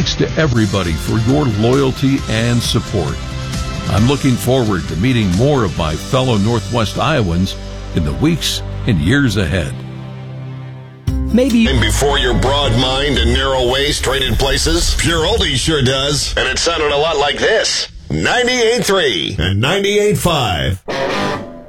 thanks to everybody for your loyalty and support. I'm looking forward to meeting more of my fellow Northwest Iowans in the weeks and years ahead. Maybe before your broad mind and narrow waist traded places, Pure Oldies sure does. And it sounded a lot like this. 98.3 and 98.5.